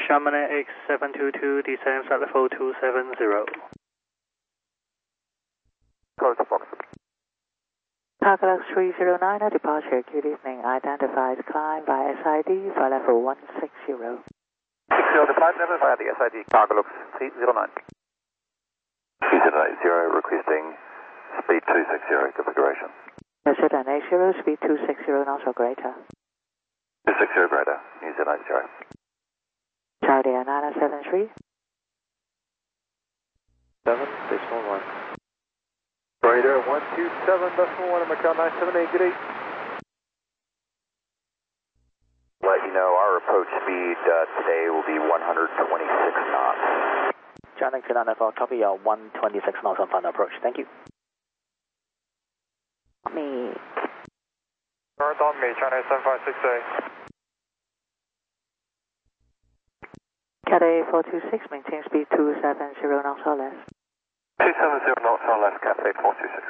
Chamonix X722, descend flight level 270. Close Fox. Parklock 309, departure, good evening. Identified climb by SID, flight level 160. 60 depart, level via the SID. Parklock 309. 280 requesting speed 260 configuration. New Zealand 80, speed 260 knots or greater. 260 greater, New Zealand 80. Charlie 973. 7.1. Radar 127.1, Macau 978, good 8. Let you know our approach speed today will be 126 knots. China X9 for copy, 126 knots on final approach. Thank you. Me. North on me, China 756A. Cathay 426, maintain speed 270 knots or less. 270 knots or less, Cathay 426.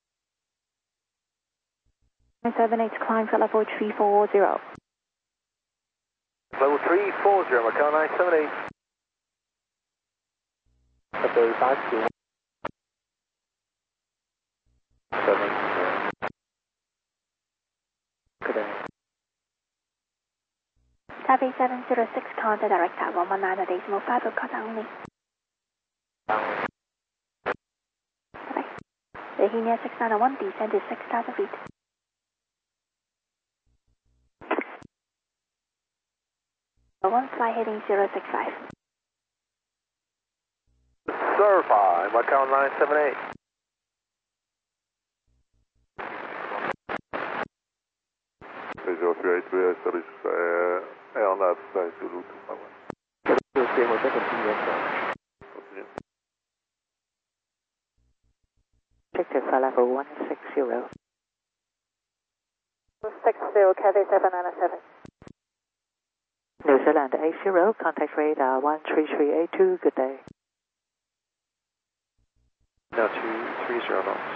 978, climb flight level 340. Level 340, Macau 978. Cathay 52. 7. Taipei 706, contact director 119.5 of contact only. Bye. Lahinia 691, descend to 6,000 feet. One fly heading 065. Certify, Macau 978. Objective flight level 160. 60, Cathay 797. New Zealand 80, contact radar 13382, good day. Now 230 knots.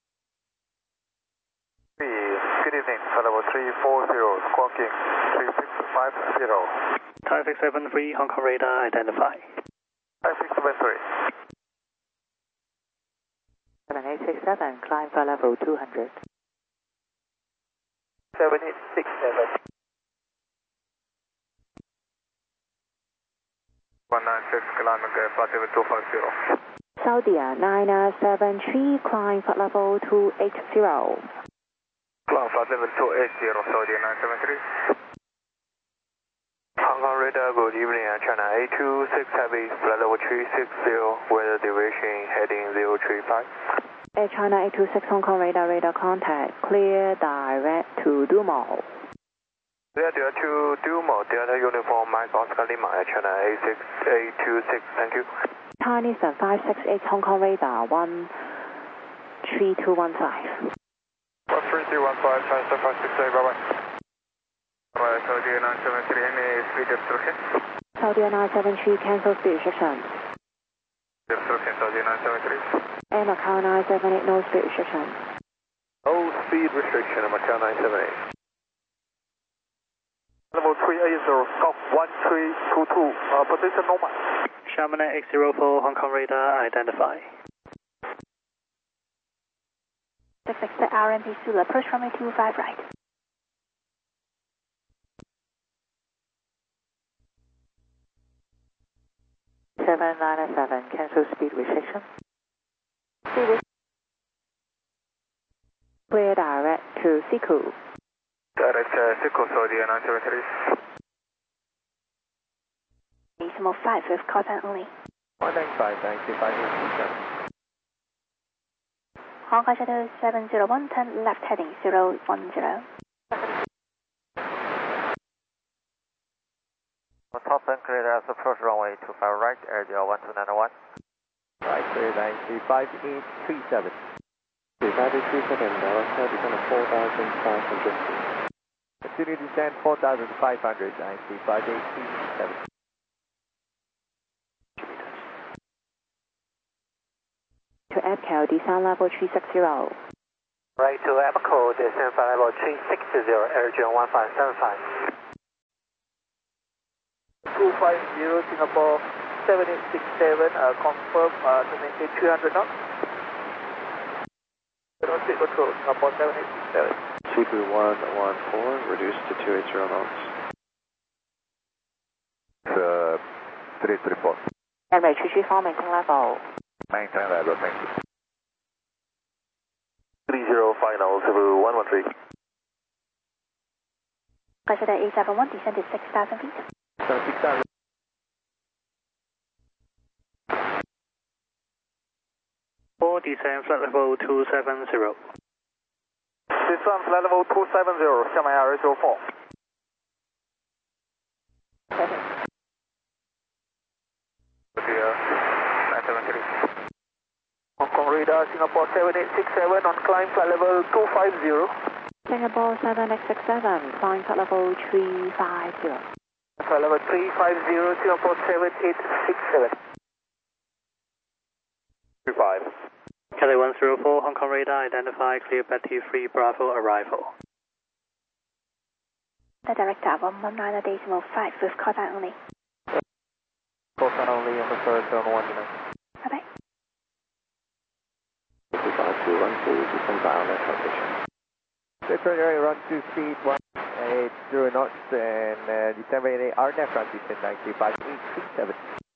Good evening, flight level 340, squawking 3650. Thai 673, Hong Kong radar, identify. 5673. 7867, climb flight level 200. 7867. 196, kilometer, flight level 250. Saudia 973, climb flight level 280. Climb flight level 280, Saudi 973. Hong Kong radar, good evening, China 826 Heavy, flight level 360, weather deviation heading 035. Air China 826 Hong Kong radar, contact, clear direct to Dumo. Clear direct to Dumo, Delta Uniform, Mike Oscar Lima, Air China 826, thank you. Chinese 568 Hong Kong radar, 13215. 13315, China 568, bye bye. Saudi 973, any speed obstruction? Saudi 973, cancel speed restriction. Obstruction, Saudi 973. Air Macau 978, no speed restriction. No speed restriction, Macau 978. Level 380, Golf 1322, position normal. Chamonix X04, Hong Kong radar, identify. 66, the RMP Sula, approach from 825 right. Seven 997, cancel speed restriction. Clear direct to Siku. Direct Siku, Saudi 973. Decimal 5 with contact only. 195, thank you, 587. Hong Kong Shuttle 701, turn left heading 010. Top and clear as approach runway 25 right, AirDeal 12901. Right, clear 935-837. 35-837, Delta, descend 4,500. Continue descend 4,500, 935-837. To EPCO, descend level 360. Right to EPCO, descend flight level 360, AirDeal 1575. 250 Singapore 7867, confirm to maintain 300 knots. Speed control, Singapore 7867. Cebu 114, reduced to 280 knots. 334. Runway 334, maintain level. Maintain level, thank you. 30 final, Cebu 113. Consider A71, descend to 6,000 feet. 6,000. Descend flight level 270. Descend flight level 270, 下面 AR04. Hong Kong radar, Singapore 7867 on climb flight level 250. Singapore 7867, flying flight level 350. Flight level 350, Singapore 7867. 25. Cathay 104, Hong Kong radar, identify clear Betty 3 Bravo arrival. The director 119.5 with contact only. Contact only on the first zone 1 unit. Bye-bye. 5212, descend bound at transition. Turn area run to speed 180 knots and descend rate RNAV transition 93837.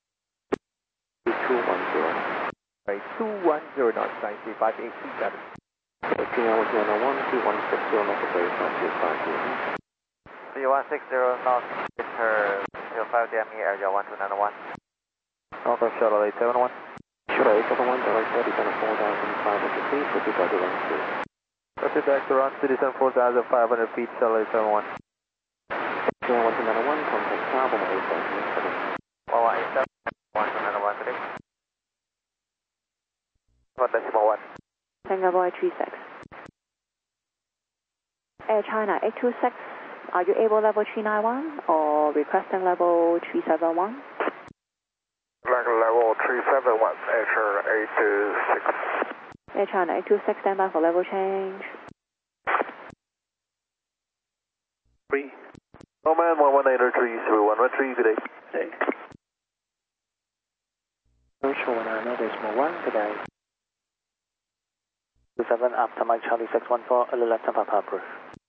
210. Right, 210 knots, 93837. Taking out 101, 2160 necessary for 250. 3160 knots, enter 05 DME area 1291. Northern Shuttle 871. Shuttle 871, direct to descend 4,500 feet, repeat by the run to. Proceed back to run to descend 4,500 feet, Shuttle 871. 1291, contact Tower 8787. 1187, 1291 today. 1.1. Singapore 36. Air China 826, are you able level 391 or requesting level 371? Level 371, enter 826. Air China 826, stand by for level change. 3. Oman 1183, Cebu 113, good day. Hey. Virtual 19.1, good day. 27 after Mike Charlie 614, a left and Papa approve.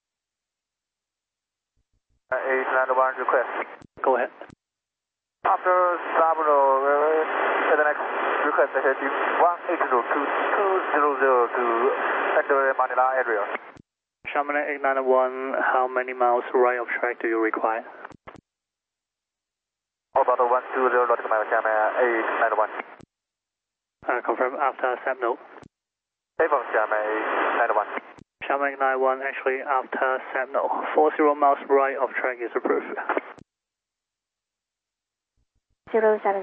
891 request. Go ahead. After Sabro, the next request ahead is 1802 to enter Manila area. Chamonix 891, how many miles right of track do you require? About 120 nautical miles, Chamonix 891. Confirm after accept no. Avon Chamonix 891. Chamonix 91, actually after accept no. 40 miles right of track is approved. 070.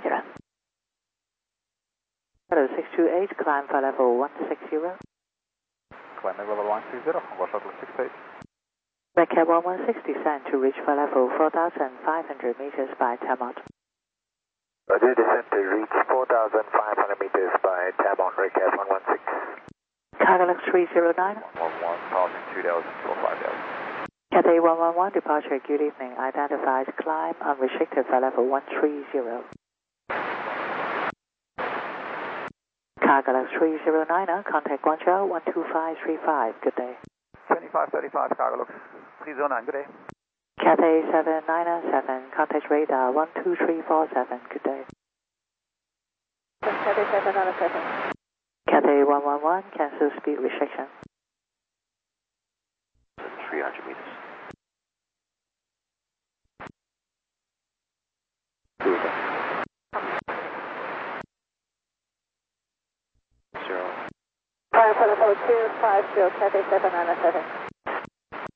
Hello, 628, climb flight level 160. Climb level 160, Hong Shuttle 68. Red Cap 1160, descend to reach flight level 4,500 meters by Tamont. Roger, descend to reach 4,500 meters by Tamont, Red Cap 116. Cargo 309. 111, passing 2,045,000. Cathay 111, departure, good evening. Identified climb unrestricted flight level 130. Cargo 309, contact Guangzhou 12535, good day. 2535, Cargo 309, good day. Cathay 7997, contact radar 12347, good day. Cathay 797. Cathay 111, cancel speed restriction. 300 meters. 0. Flight level 250, Cathay 797.